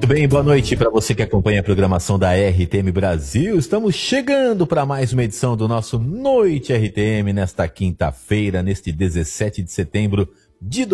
Muito bem, boa noite para você que acompanha a programação da RTM Brasil. Estamos chegando para mais uma edição do nosso Noite RTM nesta quinta-feira, neste 17 de setembro de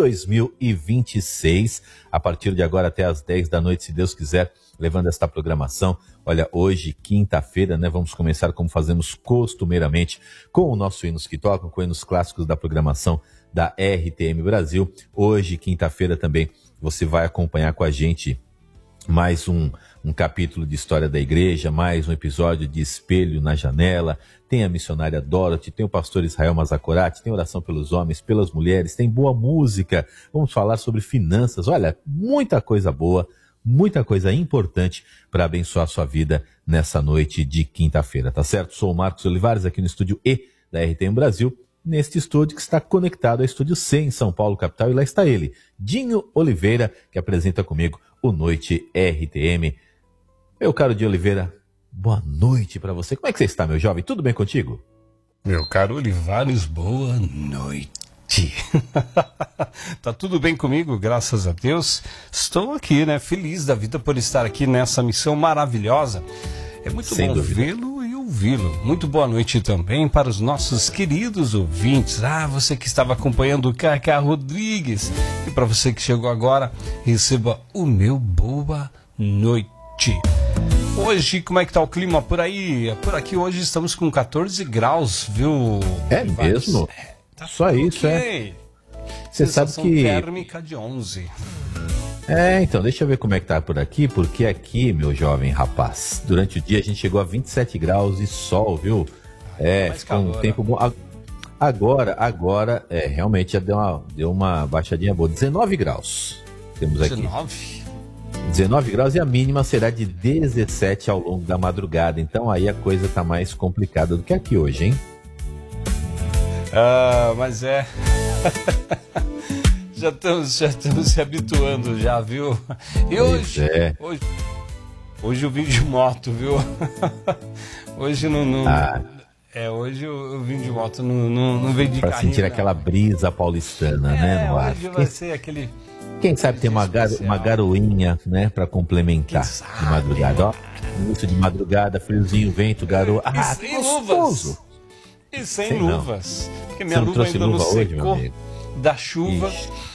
2026. A partir de agora até às 10 da noite, se Deus quiser, levando esta programação. Olha, hoje, quinta-feira, né? Vamos começar como fazemos costumeiramente com o nosso Hinos que Tocam, com hinos clássicos da programação da RTM Brasil. Hoje, quinta-feira também, você vai acompanhar com a gente mais um capítulo de História da Igreja, mais um episódio de Espelho na Janela, tem a missionária Dorothy, tem o pastor Israel Mazakorati, tem oração pelos homens, pelas mulheres, tem boa música, vamos falar sobre finanças, olha, muita coisa boa, muita coisa importante para abençoar a sua vida nessa noite de quinta-feira, tá certo? Sou o Marcos Olivares aqui no estúdio E da RTM Brasil, neste estúdio que está conectado ao estúdio C em São Paulo, capital, e lá está ele, Dinho Oliveira, que apresenta comigo o Noite RTM. Meu caro Dinho Oliveira, boa noite para você. Como é que você está, meu jovem? Tudo bem contigo? Meu caro Olivares, boa noite. Tá tudo bem comigo, graças a Deus. Estou aqui, né, feliz da vida por estar aqui nessa missão maravilhosa. É muito Sem bom dúvida. vê-lo e ouvi-lo. Muito boa noite também para os nossos queridos ouvintes. Você que estava acompanhando o Cacá Rodrigues. E para você que chegou agora, receba o meu boa noite. Hoje, como é que tá o clima por aí? Por aqui hoje estamos com 14 graus, viu? É mesmo? Tá Só tudo isso, ok. Você sabe Sensação que... térmica de 11. Então, deixa eu ver como é que tá por aqui, porque aqui, meu jovem rapaz, durante o dia a gente chegou a 27 graus e sol, viu? Ficou um tempo bom. Agora, realmente já deu uma baixadinha boa. 19 graus temos aqui. 19 graus e a mínima será de 17 ao longo da madrugada. Então aí a coisa tá mais complicada do que aqui hoje, hein? Mas já estamos se habituando já, viu? E hoje eu vim de moto, viu? Hoje não... hoje eu vim de moto, não veio de carrinho. Pra sentir aquela brisa paulistana, né? No ar. Hoje vai ser aquele... Quem sabe tem uma garoinha, né, pra complementar de madrugada, ó. Início de madrugada, friozinho, vento, garoa. Que gostoso! E sem luvas. Porque minha luva ainda não secou da chuva.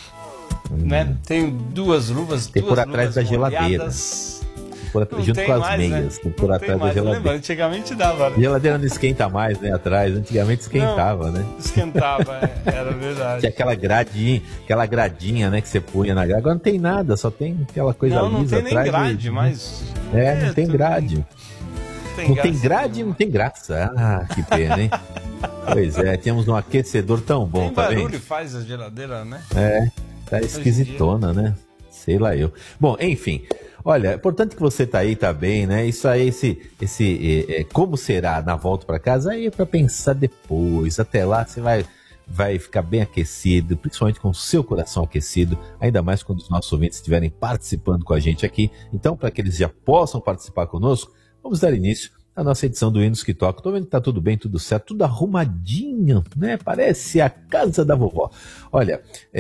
Né? Tenho duas luvas. Tem por atrás da geladeira. Junto com as meias. Tem por atrás da geladeira. Lembra? Antigamente dava. Né? Geladeira não esquenta mais, né? Atrás. Antigamente esquentava, né? Esquentava, era verdade. Tinha aquela gradinha, né? Que você punha na grade. Agora não tem nada, só tem aquela coisa lisa atrás. Não tem nem grade, mas... não tem grade. Não tem grade e não tem graça. Que pena, hein? Pois é, temos um aquecedor tão bom, tá vendo? Barulho faz a geladeira, né? Tá esquisitona, né? Sei lá eu. Bom, enfim... Olha, é importante que você tá aí, tá bem, né? Isso aí, como será na volta para casa, aí é para pensar depois. Até lá você vai ficar bem aquecido, principalmente com o seu coração aquecido, ainda mais quando os nossos ouvintes estiverem participando com a gente aqui. Então, para que eles já possam participar conosco, vamos dar início à nossa edição do Hinos que Tocam. Tô vendo que tá tudo bem, tudo certo, tudo arrumadinho, né? Parece a casa da vovó. Olha,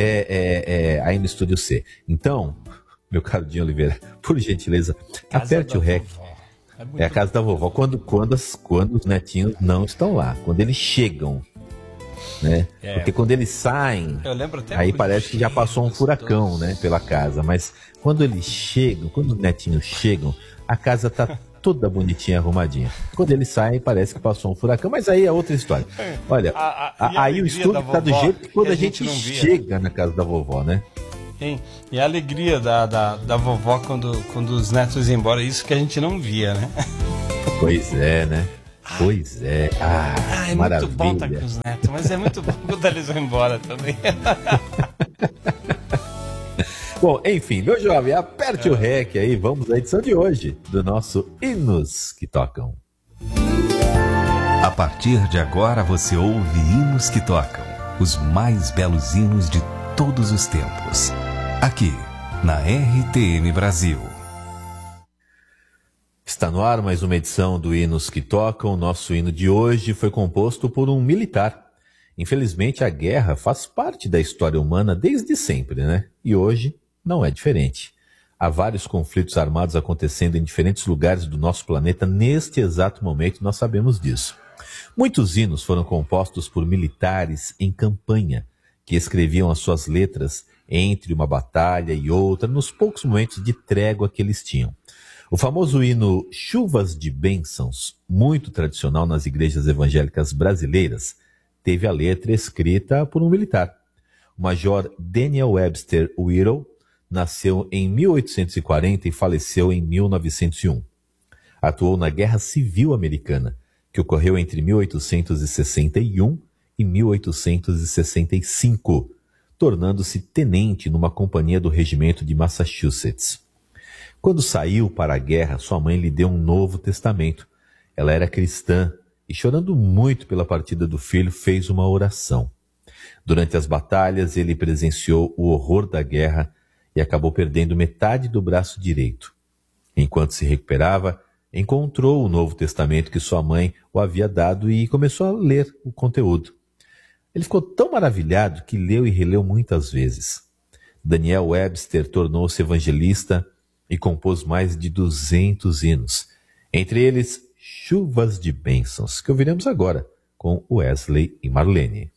aí no Estúdio C. Então... Meu caro Dinho Oliveira, por gentileza, aperte o REC. É a casa da vovó. Quando os netinhos não estão lá. Quando eles chegam, né? Porque quando eles saem, aí parece que já passou um furacão, né? Pela casa. Mas quando eles chegam, quando os netinhos chegam, a casa tá toda bonitinha, arrumadinha. Quando eles saem, parece que passou um furacão. Mas aí é outra história. Olha, aí o estúdio tá do jeito que quando a gente chega na casa da vovó, né? E a alegria da vovó quando os netos iam embora, isso que a gente não via, né? Pois é, né? Pois é. É maravilha. Muito bom estar com os netos, mas é muito bom quando eles vão embora também. Bom, enfim, meu jovem, aperte o REC aí, vamos à edição de hoje do nosso Hinos que Tocam. A partir de agora você ouve Hinos que Tocam, os mais belos hinos de todos os tempos. Aqui, na RTM Brasil. Está no ar mais uma edição do Hinos que Tocam. O nosso hino de hoje foi composto por um militar. Infelizmente, a guerra faz parte da história humana desde sempre, né? E hoje não é diferente. Há vários conflitos armados acontecendo em diferentes lugares do nosso planeta neste exato momento, nós sabemos disso. Muitos hinos foram compostos por militares em campanha, que escreviam as suas letras entre uma batalha e outra, nos poucos momentos de trégua que eles tinham. O famoso hino Chuvas de Bênçãos, muito tradicional nas igrejas evangélicas brasileiras, teve a letra escrita por um militar. O Major Daniel Webster Whittle nasceu em 1840 e faleceu em 1901. Atuou na Guerra Civil Americana, que ocorreu entre 1861 e 1865, tornando-se tenente numa companhia do regimento de Massachusetts. Quando saiu para a guerra, sua mãe lhe deu um Novo Testamento. Ela era cristã e, chorando muito pela partida do filho, fez uma oração. Durante as batalhas, ele presenciou o horror da guerra e acabou perdendo metade do braço direito. Enquanto se recuperava, encontrou o Novo Testamento que sua mãe o havia dado e começou a ler o conteúdo. Ele ficou tão maravilhado que leu e releu muitas vezes. Daniel Webster tornou-se evangelista e compôs mais de 200 hinos, entre eles Chuvas de Bênçãos, que ouviremos agora com Wesley e Marlene.